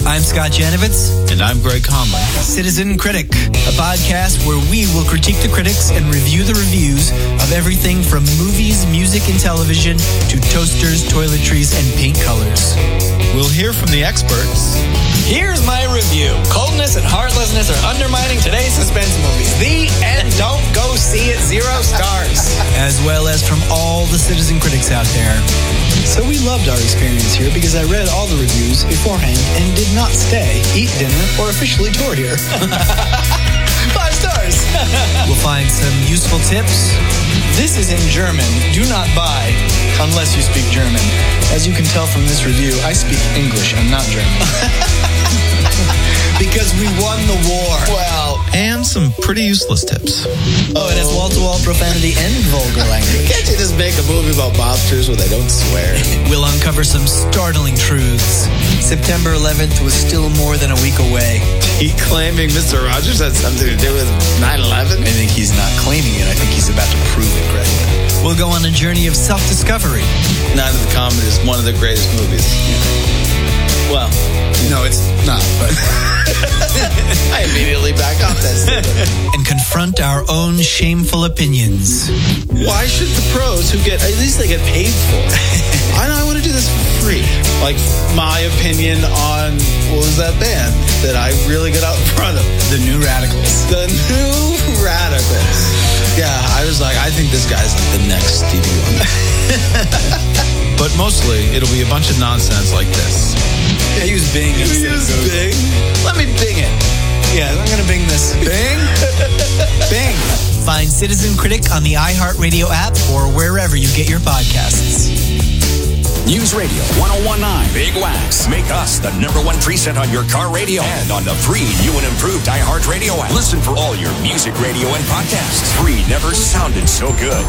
I'm Scott Janovitz. And I'm Greg Conley. Citizen Critic, a podcast where we will critique the critics and review the reviews of everything from movies, music, and television to toasters, toiletries, and paint colors. We'll hear from the experts. Here's my review. Coldness and heartlessness are undermining today's suspense movies. The end. Don't go see it. 0 stars. As well as from all the citizen critics out there. So we loved our experience here because I read all the reviews beforehand and did not stay, eat dinner, or officially tour here. 5 stars. We'll find some useful tips. This is in German. Do not buy unless you speak German. As you can tell from this review, I speak English and not German. Because we won the war. Well, And some pretty useless tips. Oh, and it's wall-to-wall profanity and vulgar language. can't you just make a movie about mobsters where they don't swear? We'll uncover some startling truths. September 11th was still more than a week away. He claiming Mr. Rogers had something to do with 9/11? I think he's not claiming it. I think he's about to prove it, Greg. We'll go on a journey of self-discovery. Night of the Comet is one of the greatest movies. Well, no, it's not, but I immediately back off that statement. And confront our own shameful opinions. Why should the pros who get, at least they get paid for it? I want to do this for free. Like my opinion on, what was that band that I really got out in front of? The New Radicals. The New Radicals. Yeah, I was like, I think this guy's like the next Stevie Wonder. But mostly, it'll be a bunch of nonsense like this. Yeah, use Bing. Use Bing? Let me Bing it. Yeah, I'm going to Bing this. Bing? Bing. Find Citizen Critic on the iHeartRadio app or wherever you get your podcasts. News Radio 1019 Big Wax. Make us the #1 preset on your car radio and on the free new and improved iHeartRadio app. Listen for all your music radio and podcasts. Free never sounded so good.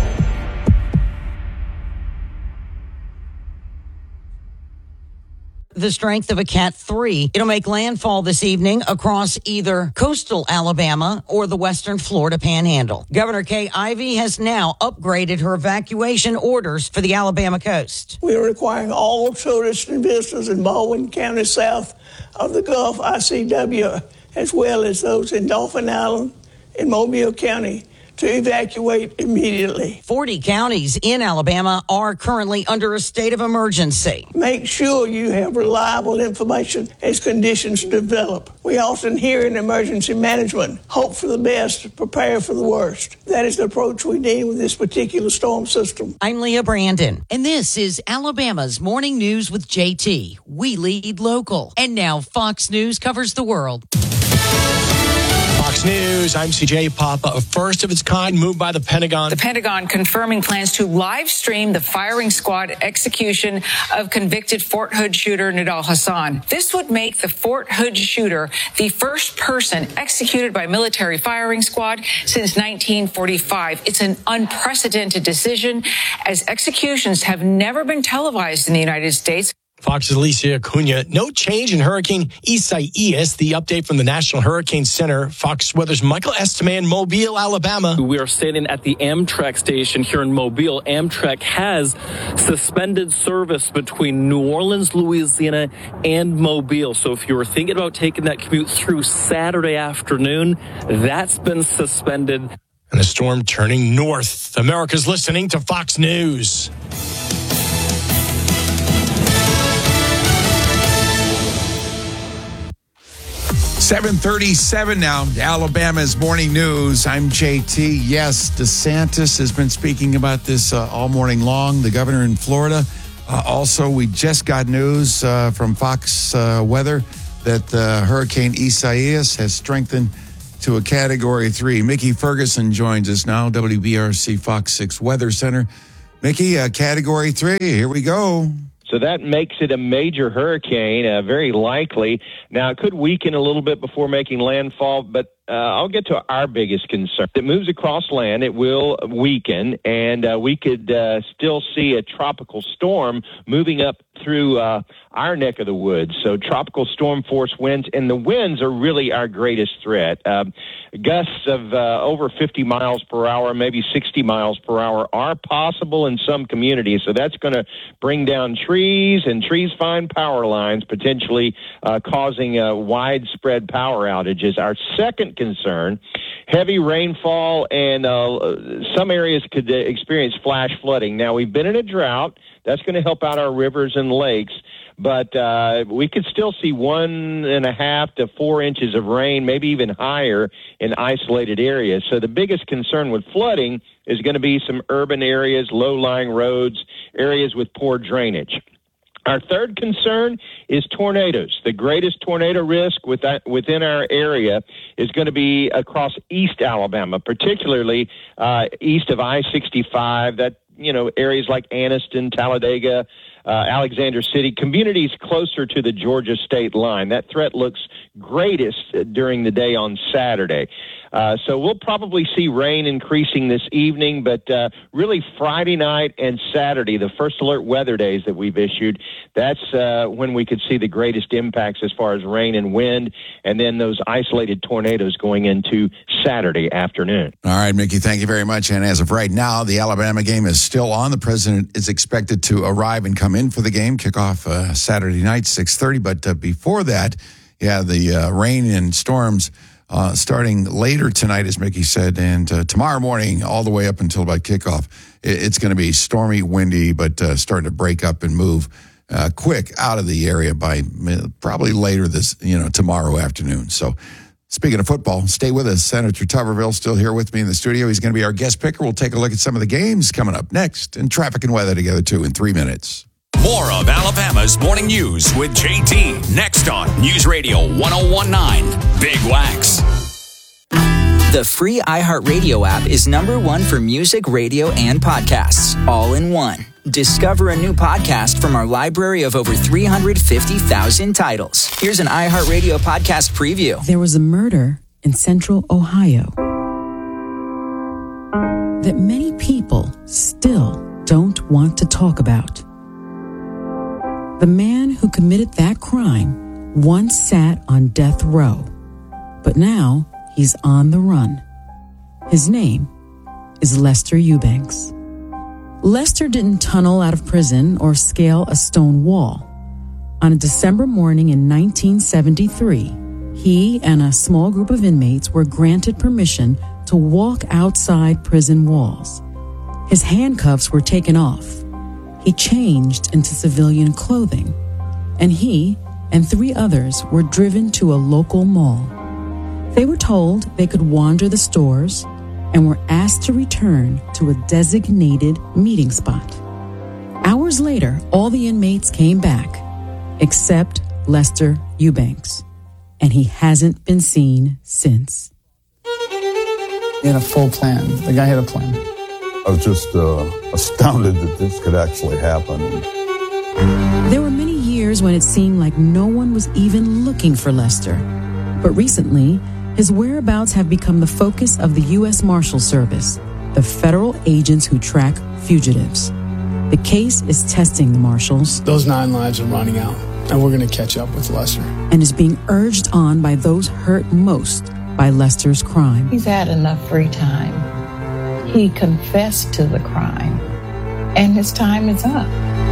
The strength of a Cat 3. It'll make landfall this evening across either coastal Alabama or the western Florida panhandle. Governor Kay Ivey has now upgraded her evacuation orders for the Alabama coast. We are requiring all tourists and visitors in Baldwin County south of the Gulf ICW, as well as those in Dauphin Island in Mobile County, to evacuate immediately. 40 counties in Alabama are currently under a state of emergency. Make sure you have reliable information as conditions develop. We often hear in emergency management, hope for the best, prepare for the worst. That is the approach we need with this particular storm system. I'm Leah Brandon, and this is Alabama's Morning News with JT. We lead local. And now Fox News covers the world. Fox News, I'm CJ Papa. A first of its kind move by the Pentagon. The Pentagon confirming plans to live stream the firing squad execution of convicted Fort Hood shooter Nidal Hasan. This would make the Fort Hood shooter the first person executed by military firing squad since 1945. It's an unprecedented decision, as executions have never been televised in the United States. Fox's Alicia Acuna. No change in Hurricane Isaias. The update from the National Hurricane Center. Fox Weather's Michael Esteman, Mobile, Alabama. We are standing at the Amtrak station here in Mobile. Amtrak has suspended service between New Orleans, Louisiana, and Mobile. So if you were thinking about taking that commute through Saturday afternoon, that's been suspended. And the storm turning north. America's listening to Fox News. 7:37 now, Alabama's Morning News. I'm JT. Yes, DeSantis has been speaking about this all morning long, the governor in Florida. Also, we just got news from Fox Weather that Hurricane Isaias has strengthened to a Category 3. Mickey Ferguson joins us now, WBRC Fox 6 Weather Center. Mickey, Category 3, here we go. So that makes it a major hurricane, very likely. Now, it could weaken a little bit before making landfall, but I'll get to our biggest concern. It moves across land, it will weaken, and we could still see a tropical storm moving up through our neck of the woods. So tropical storm force winds, and the winds are really our greatest threat. Gusts of over 50 miles per hour, maybe 60 miles per hour are possible in some communities. So that's going to bring down trees, and trees find power lines, potentially causing widespread power outages. Our second concern, heavy rainfall, and some areas could experience flash flooding. Now, we've been in a drought. That's going to help out our rivers and lakes, but we could still see 1.5 to 4 inches of rain, maybe even higher in isolated areas. So the biggest concern with flooding is going to be some urban areas, low-lying roads, areas with poor drainage. Our third concern is tornadoes. The greatest tornado risk within our area is going to be across East Alabama, particularly east of I-65, that, areas like Anniston, Talladega, Alexander City, communities closer to the Georgia state line. That threat looks greatest during the day on Saturday. So we'll probably see rain increasing this evening, but really Friday night and Saturday, the first alert weather days that we've issued, that's when we could see the greatest impacts as far as rain and wind, and then those isolated tornadoes going into Saturday afternoon. All right, Mickey, thank you very much. And as of right now, the Alabama game is still on. The president is expected to arrive and come in for the game, kickoff Saturday night, 6:30. But before that, the rain and storms starting later tonight, as Mickey said, and tomorrow morning all the way up until about kickoff. It's going to be stormy, windy, but starting to break up and move quick out of the area by probably later tomorrow afternoon. So speaking of football, stay with us. Senator Tuberville still here with me in the studio. He's going to be our guest picker. We'll take a look at some of the games coming up next, and traffic and weather together too in 3 minutes. More of Alabama's Morning News with JT next on News Radio 101.9 Big Wax. The free iHeartRadio app is #1 for music, radio, and podcasts, all in one. Discover a new podcast from our library of over 350,000 titles. Here's an iHeartRadio podcast preview. There was a murder in Central Ohio that many people still don't want to talk about. The man who committed that crime once sat on death row, but now he's on the run. His name is Lester Eubanks. Lester didn't tunnel out of prison or scale a stone wall. On a December morning in 1973, he and a small group of inmates were granted permission to walk outside prison walls. His handcuffs were taken off. He changed into civilian clothing, and he and 3 others were driven to a local mall. They were told they could wander the stores and were asked to return to a designated meeting spot. Hours later, all the inmates came back, except Lester Eubanks, and he hasn't been seen since. He had a full plan. The guy had a plan. I was just astounded that this could actually happen. There were many years when it seemed like no one was even looking for Lester. But recently, his whereabouts have become the focus of the U.S. Marshal Service, the federal agents who track fugitives. The case is testing the marshals. Those 9 lives are running out, and we're going to catch up with Lester. And is being urged on by those hurt most by Lester's crime. He's had enough free time. He confessed to the crime, and his time is up.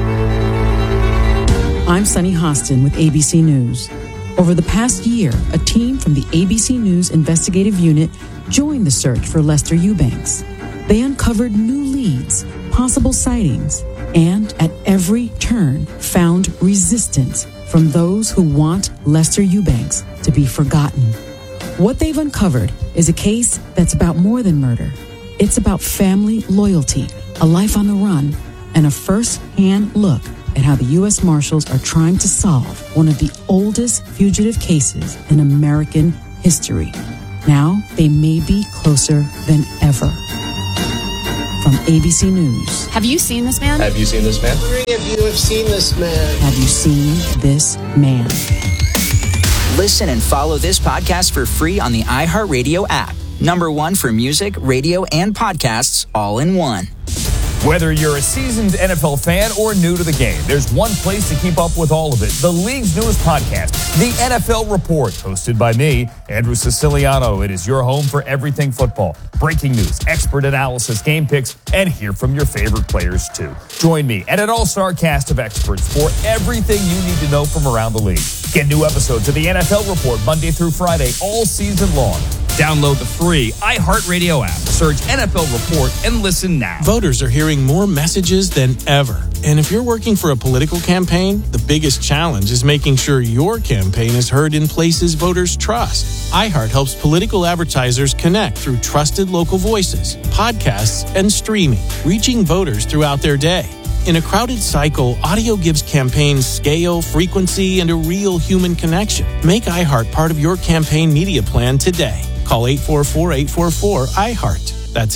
I'm Sunny Hostin with ABC News. Over the past year, a team from the ABC News investigative unit joined the search for Lester Eubanks. They uncovered new leads, possible sightings, and at every turn found resistance from those who want Lester Eubanks to be forgotten. What they've uncovered is a case that's about more than murder. It's about family loyalty, a life on the run, and a first-hand look at how the U.S. Marshals are trying to solve one of the oldest fugitive cases in American history. Now, they may be closer than ever. From ABC News. Have you seen this man? Have you seen this man? If you have seen this man. Have you seen this man? Listen and follow this podcast for free on the iHeartRadio app. #1 for music, radio, and podcasts, all in one. Whether you're a seasoned NFL fan or new to the game, there's one place to keep up with all of it. The league's newest podcast, The NFL Report, hosted by me, Andrew Siciliano. It is your home for everything football. Breaking news, expert analysis, game picks, and hear from your favorite players, too. Join me and an all-star cast of experts for everything you need to know from around the league. Get new episodes of The NFL Report Monday through Friday all season long. Download the free iHeartRadio app. Search NFL Report and listen now. Voters are hearing more messages than ever. And if you're working for a political campaign, the biggest challenge is making sure your campaign is heard in places voters trust. iHeart helps political advertisers connect through trusted local voices, podcasts, and streaming, reaching voters throughout their day. In a crowded cycle, audio gives campaigns scale, frequency, and a real human connection. Make iHeart part of your campaign media plan today. Call 844-844-iHeart. That's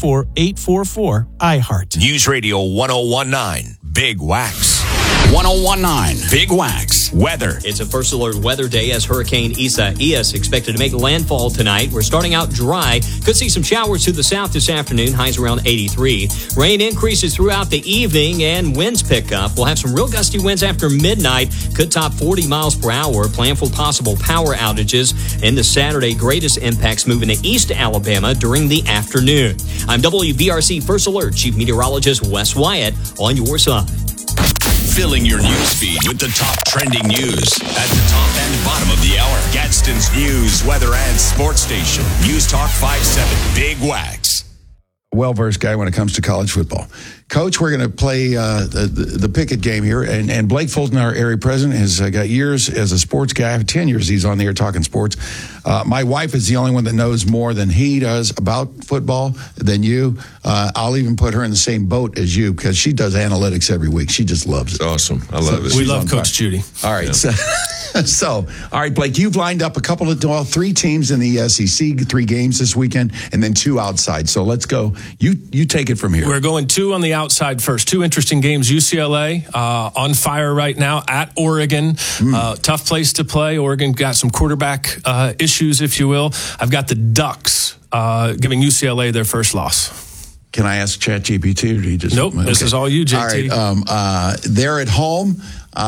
844-844-iHeart. News Radio 1019, Big Wax. 1019, Big Wax. Weather. It's a first alert weather day as Hurricane Isaias expected to make landfall tonight. We're starting out dry. Could see some showers to the south this afternoon. Highs around 83. Rain increases throughout the evening and winds pick up. We'll have some real gusty winds after midnight. Could top 40 miles per hour. Plan for possible power outages. And the Saturday greatest impacts moving to East Alabama during the afternoon. I'm WBRC First Alert Chief Meteorologist Wes Wyatt on your side. Filling your news feed with the top trending news at the top and bottom of the hour. Gadsden's News, Weather, and Sports Station. News Talk 57, Big Wax. Well-versed guy when it comes to college football. Coach, we're going to play the Pickett game here, and Blake Fulton, our area president, has got years as a sports guy. 10 years he's on the air talking sports. My wife is the only one that knows more than he does about football than you. I'll even put her in the same boat as you because she does analytics every week. She just loves it. Awesome. I love it. We love Coach Judy. All right. Yeah. So, all right, Blake, you've lined up three teams in the SEC, 3 games this weekend, and then 2 outside. So let's go. You take it from here. We're going 2 on the outside first. 2 interesting games. UCLA on fire right now at Oregon. Tough place to play. Oregon got some quarterback issues, if you will. I've got the Ducks giving UCLA their first loss. Can I ask ChatGPT or do you just... Nope, okay. This is all you, JT. All right, they're at home.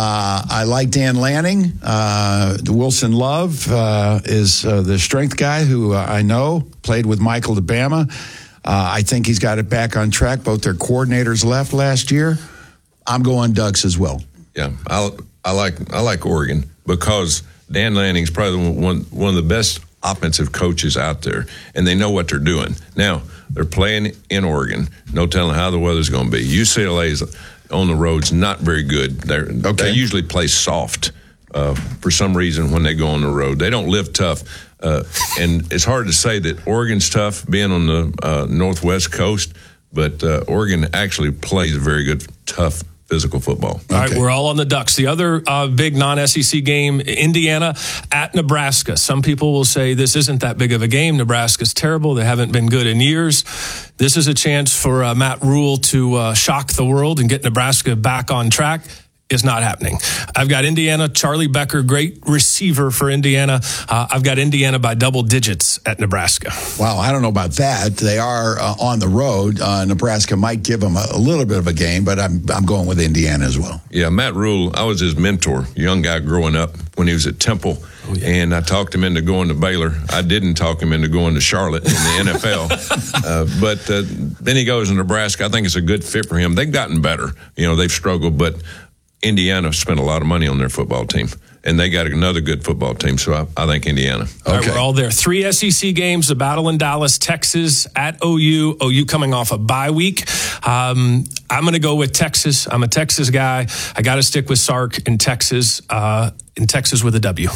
I like Dan Lanning. Wilson Love is the strength guy who I know, played with Michael Alabama. I think he's got it back on track. Both their coordinators left last year. I'm going Ducks as well. Yeah, I like Oregon because Dan Lanning's probably one of the best offensive coaches out there, and they know what they're doing. Now, they're playing in Oregon. No telling how the weather's going to be. UCLA's on the road's not very good. They usually play soft for some reason when they go on the road. They don't live tough. And it's hard to say that Oregon's tough being on the northwest coast, but Oregon actually plays a very good, tough, physical football. All right, we're all on the Ducks. The other big non-SEC game, Indiana at Nebraska. Some people will say this isn't that big of a game. Nebraska's terrible. They haven't been good in years. This is a chance for Matt Rule to shock the world and get Nebraska back on track. Is not happening. I've got Indiana, Charlie Becker, great receiver for Indiana. I've got Indiana by double digits at Nebraska. Wow, I don't know about that. They are on the road. Nebraska might give them a little bit of a game, but I'm going with Indiana as well. Yeah, Matt Rule, I was his mentor, young guy growing up when he was at Temple. Oh, yeah. And I talked him into going to Baylor. I didn't talk him into going to Charlotte in the NFL. But then he goes to Nebraska. I think it's a good fit for him. They've gotten better. They've struggled, but Indiana spent a lot of money on their football team, and they got another good football team, so I think Indiana. All right, we're all there. 3 SEC games, the battle in Dallas, Texas at OU. OU coming off a bye week. I'm going to go with Texas. I'm a Texas guy. I got to stick with Sark in Texas with a W.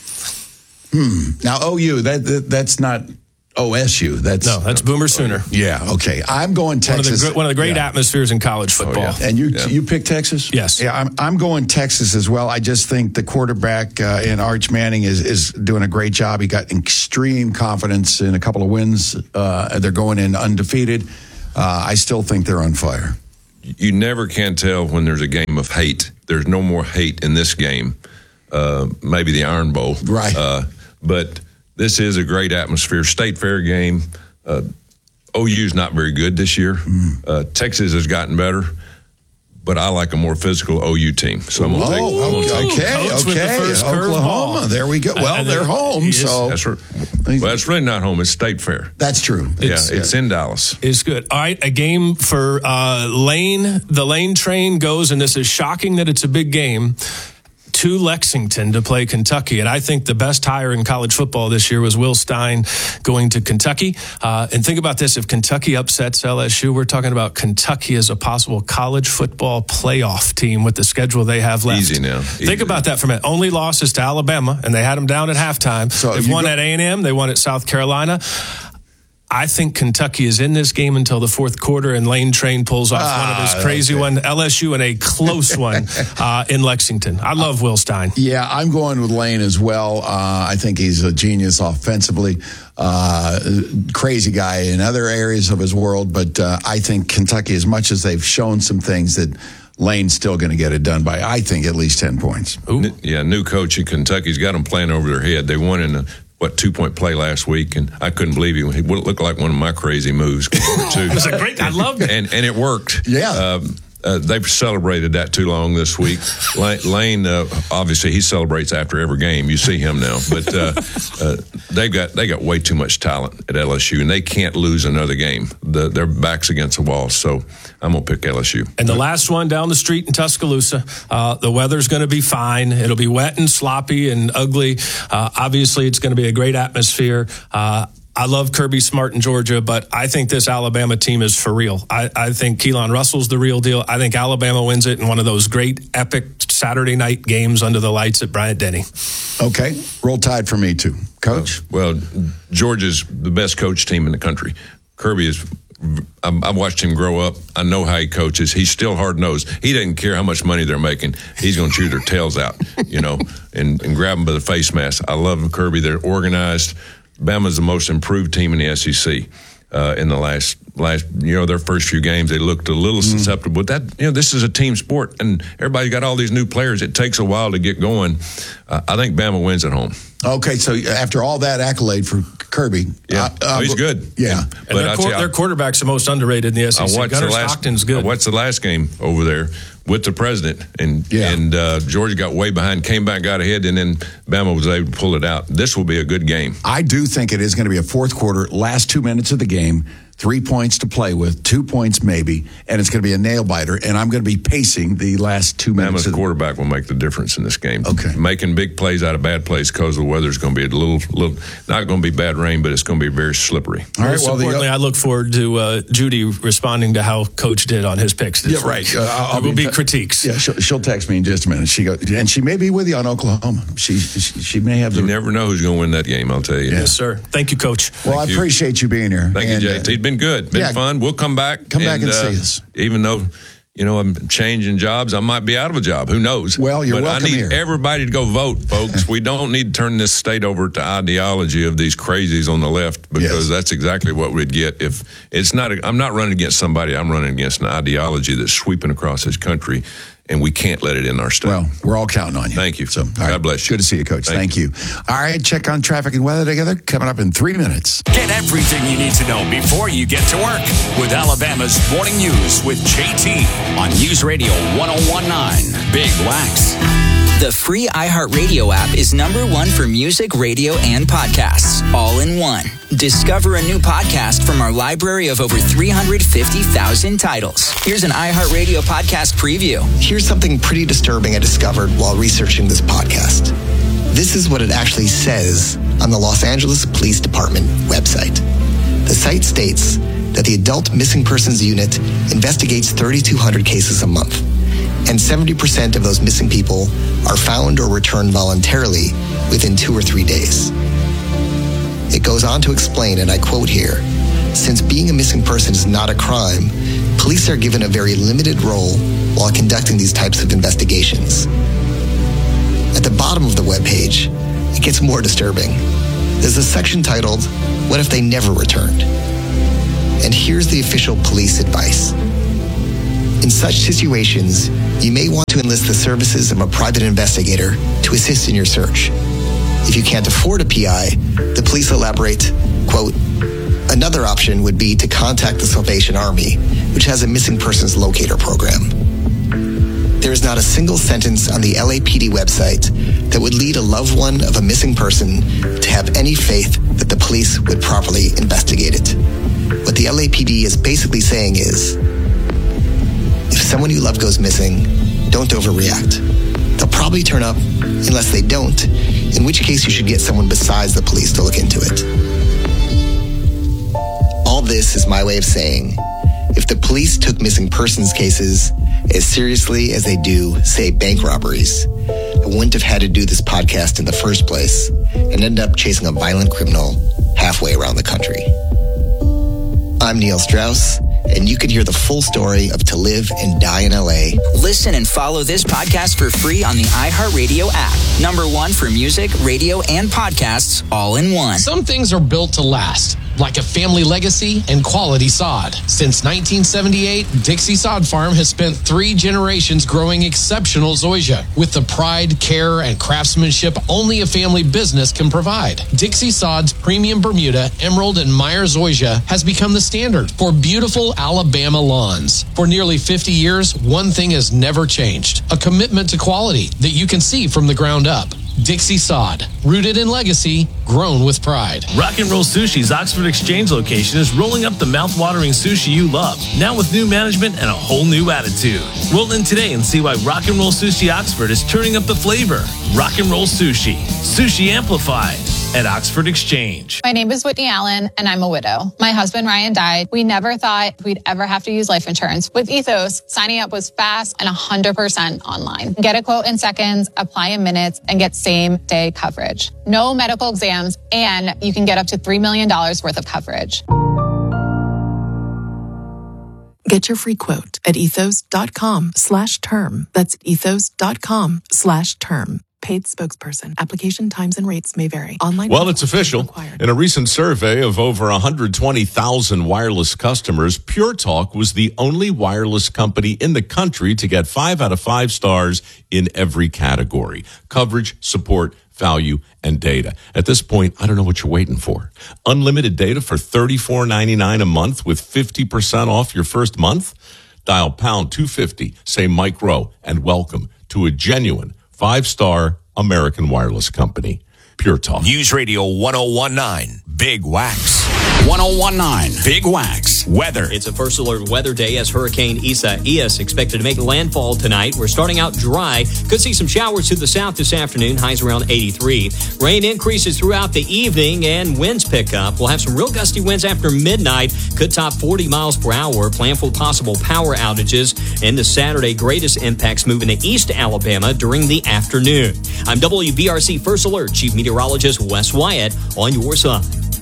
Now, OU, that's not OSU. That's Boomer Sooner. Yeah, okay. I'm going Texas. One of the great atmospheres in college football. Oh, yeah. And you pick Texas? Yes. Yeah, I'm going Texas as well. I just think the quarterback in Arch Manning is doing a great job. He got extreme confidence in a couple of wins. They're going in undefeated. I still think they're on fire. You never can tell when there's a game of hate. There's no more hate in this game. Maybe the Iron Bowl. Right. But this is a great atmosphere. State Fair game. OU's not very good this year. Texas has gotten better, but I like a more physical OU team. So I'm going to okay. Oklahoma. There we go. Well, they're home, so that's right. Well, that's really not home. It's State Fair. That's true. It's in Dallas. It's good. All right, a game for Lane. The Lane train goes, and this is shocking that it's a big game, to Lexington to play Kentucky. And I think the best hire in college football this year was Will Stein going to Kentucky. And think about this. If Kentucky upsets LSU, we're talking about Kentucky as a possible college football playoff team with the schedule they have left. Easy now. Think about that for a minute. Only losses to Alabama, and they had them down at halftime. So they've won at A&M. They won at South Carolina. I think Kentucky is in this game until the fourth quarter, and Lane Train pulls off one of his crazy one. LSU in a close one in Lexington. I love Will Stein. Yeah, I'm going with Lane as well. I think he's a genius offensively. Crazy guy in other areas of his world, but I think Kentucky, as much as they've shown some things, that Lane's still going to get it done by, I think, at least 10 points. New coach in Kentucky's got them playing over their head. They won in the 2-point play last week, and I couldn't believe it. It looked like one of my crazy moves. It was a great. I loved it, and it worked. Yeah. They've celebrated that too long this week. Lane, obviously, he celebrates after every game. You see him now, but they got way too much talent at LSU, and they can't lose another game. Their backs against the wall. So I'm gonna pick LSU. And the last one down the street in Tuscaloosa, the weather's going to be fine. It'll be wet and sloppy and ugly. Obviously, it's going to be a great atmosphere. I love Kirby Smart in Georgia, but I think this Alabama team is for real. I think Keelan Russell's the real deal. I think Alabama wins it in one of those great, epic Saturday night games under the lights at Bryant-Denny. Okay. Roll Tide for me, too. Coach? Well, Georgia's the best coach team in the country. Kirby is... I've watched him grow up. I know how he coaches. He's still hard-nosed. He doesn't care how much money they're making. He's going to chew their tails out, and grab them by the face mask. I love Kirby. They're organized. Bama's the most improved team in the SEC in the last their first few games. They looked a little susceptible. But this is a team sport, and everybody got all these new players. It takes a while to get going. I think Bama wins at home. Okay, so after all that accolade for Kirby, he's good. Yeah, and their quarterback's the most underrated in the SEC. Gunnar Stockton's good. I watched the last game over there with the president, and Georgia got way behind, came back, got ahead, and then Bama was able to pull it out. This will be a good game. I do think it is going to be a fourth quarter, last 2 minutes of the game. 3 points to play with, 2 points maybe, and it's going to be a nail-biter, and I'm going to be pacing the last 2 minutes. Bama's quarterback will make the difference in this game. Okay. Making big plays out of bad plays because the weather's going to be a little not going to be bad rain, but it's going to be very slippery. All right, well, importantly, I look forward to Judy responding to how Coach did on his picks this week. Right. There will be critiques. Yeah, she'll text me in just a minute. And she may be with you on Oklahoma. She may have. You never know who's going to win that game, I'll tell you. Yes, sir. Thank you, Coach. Well, I appreciate you being here. Thank you, JT. It's been good. Been fun. We'll come back. Come back and see us. Even though, I'm changing jobs, I might be out of a job. Who knows? Well, you're welcome here. I need everybody to go vote, folks. We don't need to turn this state over to ideology of these crazies on the left, because that's exactly what we'd get if it's not. I'm not running against somebody. I'm running against an ideology that's sweeping across this country, and we can't let it in our state. Well, we're all counting on you. Thank you. So, God bless you. Good to see you, Coach. Thank you. All right, check on traffic and weather together. Coming up in 3 minutes. Get everything you need to know before you get to work with Alabama's Morning News with JT on News Radio 101.9 Big Wax. The free iHeartRadio app is #1 for music, radio, and podcasts, all in one. Discover a new podcast from our library of over 350,000 titles. Here's an iHeartRadio podcast preview. Here's something pretty disturbing I discovered while researching this podcast. This is what it actually says on the Los Angeles Police Department website. The site states that the Adult Missing Persons Unit investigates 3,200 cases a month, and 70% of those missing people are found or returned voluntarily within 2 or 3 days. It goes on to explain, and I quote here, "Since being a missing person is not a crime, police are given a very limited role while conducting these types of investigations." At the bottom of the webpage, it gets more disturbing. There's a section titled, "What if they never returned?" And here's the official police advice. In such situations, you may want to enlist the services of a private investigator to assist in your search. If you can't afford a PI, the police elaborate, quote, "A Another option would be to contact the Salvation Army, which has a missing persons locator program. There is not a single sentence on the LAPD website that would lead a loved one of a missing person to have any faith that the police would properly investigate it. What the LAPD is basically saying is, if someone you love goes missing, don't overreact. They'll probably turn up unless they don't, in which case you should get someone besides the police to look into it. All this is my way of saying, if the police took missing persons cases as seriously as they do, say, bank robberies, I wouldn't have had to do this podcast in the first place and end up chasing a violent criminal halfway around the country. I'm Neil Strauss, and you can hear the full story of To Live and Die in LA. Listen and follow this podcast for free on the iHeartRadio app. #1 for music, radio, and podcasts all in one. Some things are built to last, like a family legacy and quality sod. Since 1978, Dixie Sod Farm has spent 3 generations growing exceptional zoysia with the pride, care, and craftsmanship only a family business can provide. Dixie Sod's premium Bermuda, Emerald, and Meyer zoysia has become the standard for beautiful Alabama lawns. For nearly 50 years, one thing has never changed: a commitment to quality that you can see from the ground up. Dixie Sod, rooted in legacy, grown with pride. Rock and Roll Sushi's Oxford Exchange location is rolling up the mouth-watering sushi you love, now with new management and a whole new attitude. Roll in today and see why Rock and Roll Sushi Oxford is turning up the flavor. Rock and Roll Sushi, sushi amplified at Oxford Exchange. My name is Whitney Allen, and I'm a widow. My husband, Ryan, died. We never thought we'd ever have to use life insurance. With Ethos, signing up was fast and 100% online. Get a quote in seconds, apply in minutes, and get same-day coverage. No medical exams, and you can get up to $3 million worth of coverage. Get your free quote at ethos.com/term. That's ethos.com/term. Paid spokesperson. Application times and rates may vary. Online. Well, it's official. In a recent survey of over 120,000 wireless customers, Pure Talk was the only wireless company in the country to get 5 out of 5 stars in every category: coverage, support, value, and data. At this point, I don't know what you're waiting for. Unlimited data for $34.99 a month with 50% off your first month? Dial pound 250, say Mike Rowe, and welcome to a genuine 5-star American wireless company. Pure Talk. News Radio 1019, Big Wax. 1019, Big Wax. Weather. It's a first alert weather day as Hurricane Isaias expected to make landfall tonight. We're starting out dry. Could see some showers to the south this afternoon. Highs around 83. Rain increases throughout the evening and winds pick up. We'll have some real gusty winds after midnight. Could top 40 miles per hour. Plan for possible power outages. And the Saturday greatest impacts moving to East Alabama during the afternoon. I'm WBRC First Alert Chief Meteorologist Wes Wyatt on your side.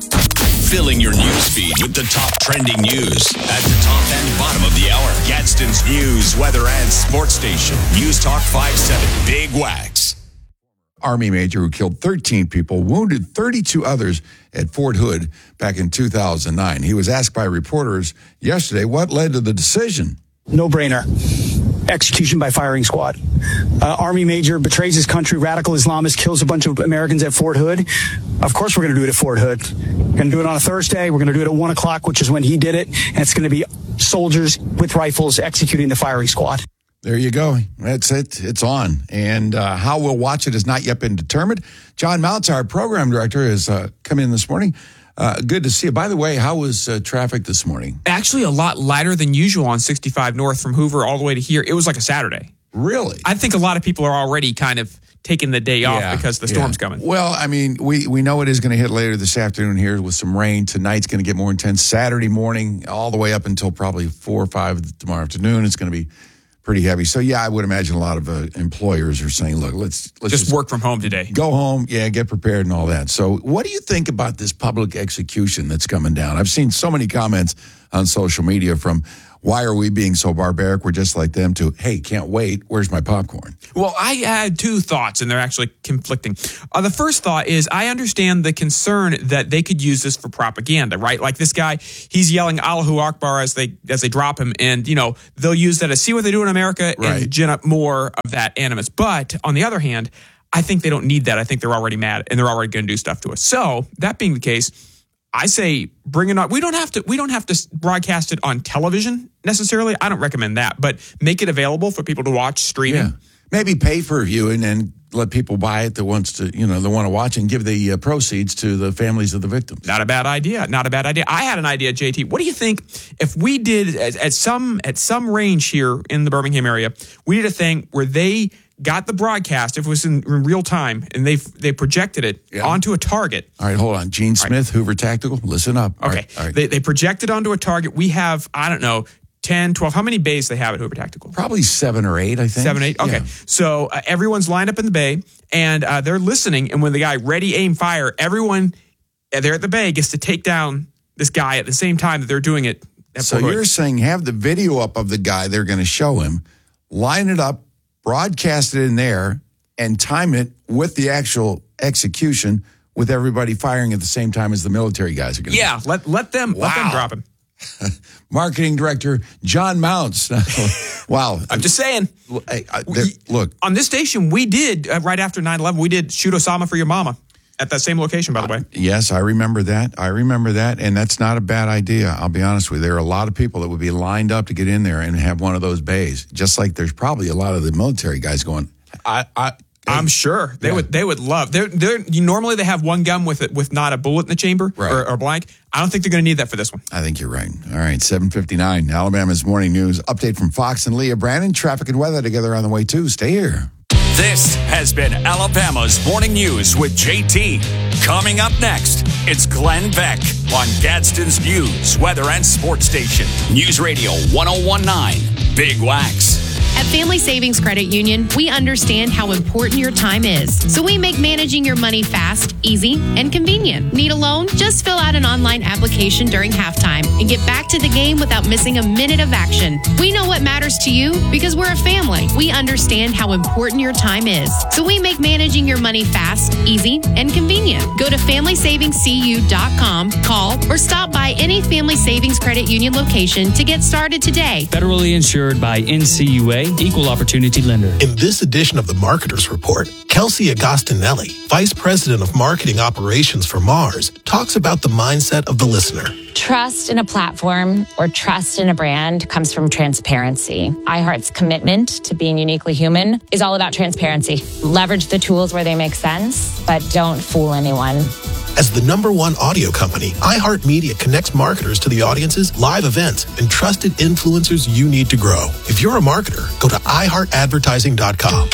Filling your news feed with the top trending news at the top and bottom of the hour. Gadsden's news, weather, and sports station. News Talk 57, Big Wax. Army major who killed 13 people, wounded 32 others at Fort Hood back in 2009. He was asked by reporters yesterday what led to the decision. No-brainer. Execution by firing squad. Army major betrays his country, radical Islamist, kills a bunch of Americans at Fort Hood. Of course we're going to do it at Fort Hood. We're going to do it on a Thursday. We're going to do it at 1 o'clock, which is when he did it. And it's going to be soldiers with rifles executing the firing squad. There you go. That's it. It's on. And how we'll watch it has not yet been determined. John Mounts, our program director, has come in this morning. Good to see you. By the way, how was traffic this morning? Actually, a lot lighter than usual on 65 north from Hoover all the way to here. It was like a Saturday. Really? I think a lot of people are already kind of taking the day off because the storm's coming. Well, I mean, we know it is going to hit later this afternoon here with some rain. Tonight's going to get more intense. Saturday morning, all the way up until probably 4 or 5 tomorrow afternoon, it's going to be pretty heavy. So, yeah, I would imagine a lot of employers are saying, look, let's just work from home today. Go home, get prepared and all that. So what do you think about this public execution that's coming down? I've seen so many comments on social media from, why are we being so barbaric? We're just like them, to, hey, can't wait. Where's my popcorn? Well, I had 2 thoughts, and they're actually conflicting. The first thought is I understand the concern that they could use this for propaganda, right? Like this guy, he's yelling Allahu Akbar as they drop him, and, they'll use that as see what they do in America and gin up more of that animus. But on the other hand, I think they don't need that. I think they're already mad, and they're already going to do stuff to us. So that being the case, I say bring it on. We don't have to broadcast it on television necessarily. I don't recommend that, but make it available for people to watch streaming. Yeah. Maybe pay per view and then let people buy it that want to watch and give the proceeds to the families of the victims. Not a bad idea. Not a bad idea. I had an idea, JT. What do you think if we did at some range here in the Birmingham area, we did a thing where they got the broadcast, if it was in real time, and they projected it onto a target. All right, hold on. Gene Smith, Hoover Tactical, listen up. Okay. All right. They projected onto a target. We have, I don't know, 10, 12. How many bays they have at Hoover Tactical? Probably 7 or 8, I think. 7, 8? Okay. Yeah. So everyone's lined up in the bay, and they're listening, and when the guy ready, aim, fire, everyone there at the bay gets to take down this guy at the same time that they're doing it. So you're saying have the video up of the guy they're going to show him, line it up, broadcast it in there, and time it with the actual execution with everybody firing at the same time as the military guys are going to. Yeah, let them drop him. Marketing director John Mounts. Wow. I'm just saying. Look. On this station, we did, right after 9/11, we did Shoot Osama for Your Mama at that same location, by the way. Yes, I remember that. And that's not a bad idea. I'll be honest with you. There are a lot of people that would be lined up to get in there and have one of those bays. Just like there's probably a lot of the military guys going, I'm sure they would love. Normally they have one gun with not a bullet in the chamber or blank. I don't think they're going to need that for this one. I think you're right. All right, 7:59. Alabama's morning news update from Fox and Leah Brandon. Traffic and weather together on the way too. Stay here. This has been Alabama's morning news with JT. Coming up next, it's Glenn Beck on Gadsden's News, Weather, and Sports Station. News Radio 1019, Big Wax. At Family Savings Credit Union, we understand how important your time is. So we make managing your money fast, easy, and convenient. Need a loan? Just fill out an online application during halftime and get back to the game without missing a minute of action. We know what matters to you because we're a family. We understand how important your time is. So we make managing your money fast, easy, and convenient. Go to FamilySavingsCU.com, call, or stop by any Family Savings Credit Union location to get started today. Federally insured by NCUA. Equal Opportunity Lender. In this edition of the Marketers Report, Kelsey Agostinelli, Vice President of Marketing Operations for Mars, talks about the mindset of the listener. Trust in a platform or trust in a brand comes from transparency. iHeart's commitment to being uniquely human is all about transparency. Leverage the tools where they make sense, but don't fool anyone. As the #1 audio company, iHeartMedia connects marketers to the audiences, live events, and trusted influencers you need to grow. If you're a marketer, go to iHeartAdvertising.com.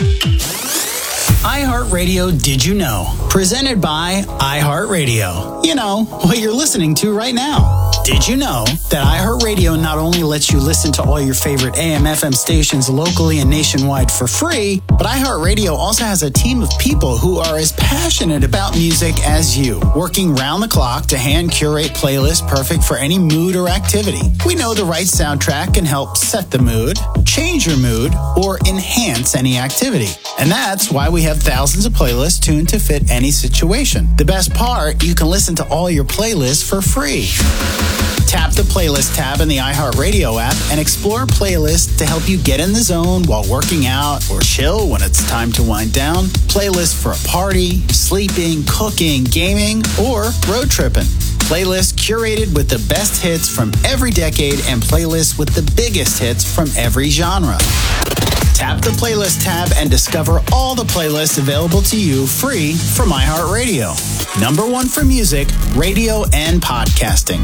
iHeartRadio Did You Know? Presented by iHeartRadio. You know, what you're listening to right now. Did you know that iHeartRadio not only lets you listen to all your favorite AM/FM stations locally and nationwide for free, but iHeartRadio also has a team of people who are as passionate about music as you, working round the clock to hand curate playlists perfect for any mood or activity. We know the right soundtrack can help set the mood, change your mood, or enhance any activity. And that's why we have thousands of playlists tuned to fit any situation. The best part, you can listen to all your playlists for free. Tap the playlist tab in the iHeartRadio app and explore playlists to help you get in the zone while working out or chill when it's time to wind down. Playlists for a party, sleeping, cooking, gaming, or road tripping. Playlists curated with the best hits from every decade and playlists with the biggest hits from every genre. Tap the playlist tab and discover all the playlists available to you free from iHeartRadio. #1 for music, radio, and podcasting.